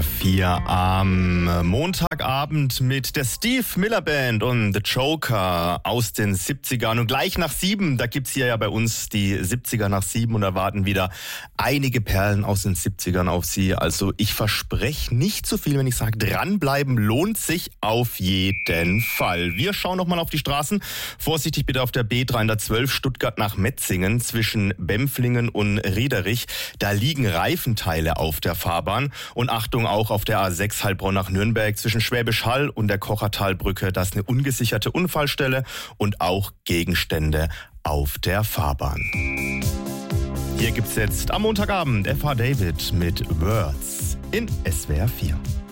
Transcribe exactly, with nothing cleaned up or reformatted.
R vier am Montagabend mit der Steve Miller Band und The Joker aus den siebzigern. Und gleich nach sieben, da gibt's hier ja bei uns die siebziger nach sieben und da warten wieder einige Perlen aus den siebzigern auf Sie. Also ich verspreche nicht zu viel, wenn ich sage, dranbleiben lohnt sich auf jeden Fall. Wir schauen nochmal auf die Straßen. Vorsichtig bitte auf der B dreihundertzwölf Stuttgart nach Metzingen zwischen Bempflingen und Riederich. Da liegen Reifenteile auf der Fahrbahn. Und Achtung auch auf der A sechs Heilbronn nach Nürnberg zwischen Schwäbisch Hall und der Kochertalbrücke. Das ist eine ungesicherte Unfallstelle und auch Gegenstände auf der Fahrbahn. Hier gibt's jetzt am Montagabend F H David mit Words in S W R vier.